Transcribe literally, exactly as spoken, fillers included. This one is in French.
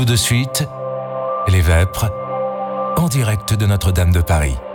tout de suite, les Vêpres, en direct de Notre-Dame de Paris.